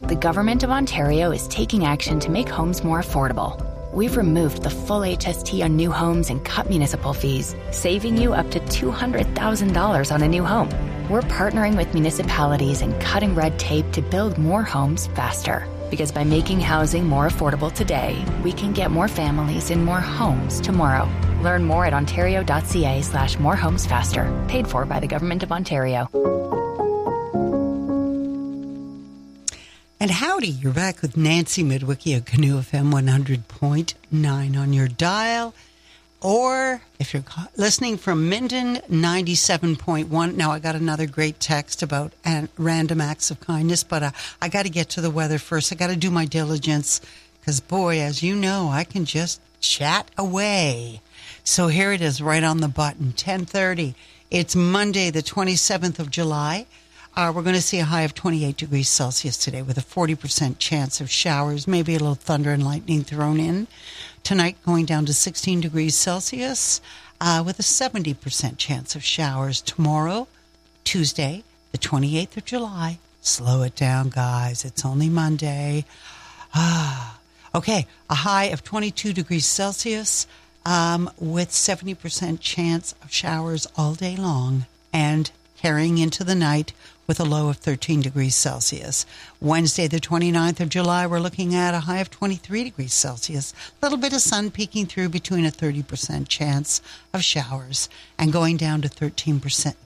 The Government of Ontario is taking action to make homes more affordable. We've removed the full HST on new homes and cut municipal fees, saving you up to $200,000 on a new home. We're partnering with municipalities and cutting red tape to build more homes faster. Because by making housing more affordable today, we can get more families in more homes tomorrow. Learn more at ontario.ca/morehomesfaster. Paid for by the Government of Ontario. And howdy, you're back with Nancy Midwicki at Canoe FM 100.9 on your dial. Or if you're listening from Minden, 97.1. Now, I got another great text about random acts of kindness, but I got to get to the weather first. I got to do my diligence because, boy, as you know, I can just chat away. So here it is right on the button, 10:30. It's Monday, the 27th of July. We're going to see a high of 28 degrees Celsius today with a 40% chance of showers, maybe a little thunder and lightning thrown in. Tonight going down to 16 degrees Celsius with a 70% chance of showers. Tomorrow, Tuesday, the 28th of July. Slow it down, guys. It's only Monday. Okay, a high of 22 degrees Celsius with 70% chance of showers all day long and carrying into the night with a low of 13 degrees Celsius. Wednesday, the 29th of July, we're looking at a high of 23 degrees Celsius. A little bit of sun peeking through between a 30% chance of showers and going down to 13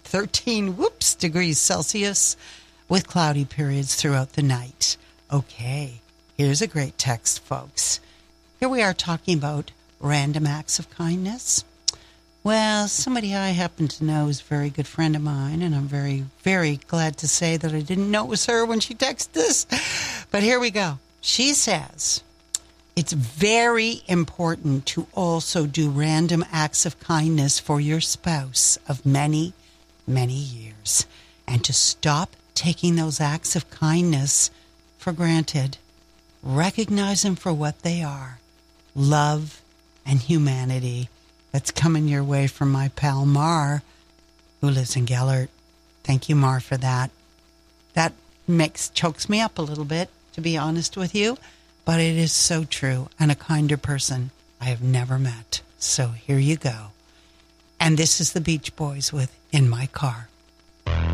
degrees Celsius with cloudy periods throughout the night. Okay, here's a great text, folks. Here we are talking about random acts of kindness. Well, somebody I happen to know is a very good friend of mine, and I'm very, very glad to say that I didn't know it was her when she texted this. But here we go. She says, it's very important to also do random acts of kindness for your spouse of many, many years, and to stop taking those acts of kindness for granted. Recognize them for what they are, love and humanity. That's coming your way from my pal Mar, who lives in Gellert. Thank you, Mar, for that. That chokes me up a little bit, to be honest with you, but it is so true, and a kinder person I have never met. So here you go. And this is the Beach Boys with In My Car.